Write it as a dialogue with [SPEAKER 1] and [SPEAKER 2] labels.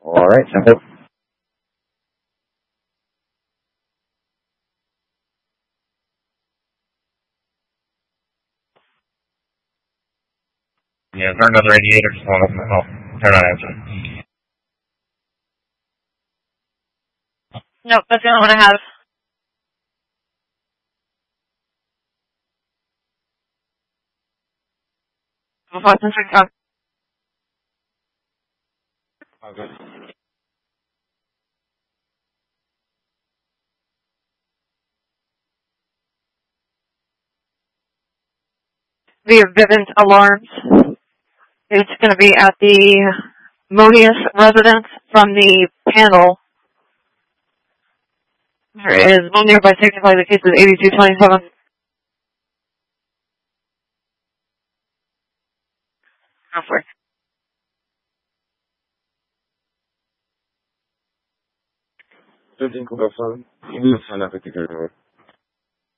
[SPEAKER 1] All right, simple. Yeah, is there another radiator? Just one of them. Oh, turn on answer.
[SPEAKER 2] Nope, that's the only one I have. Before since we talked.
[SPEAKER 1] Okay.
[SPEAKER 2] Via Vivint Alarms. It's going to be at the Monius residence from the panel. There is one nearby signify the case is 8227. Go for it.
[SPEAKER 1] Good thing, Kuba, son. You need to sign up at the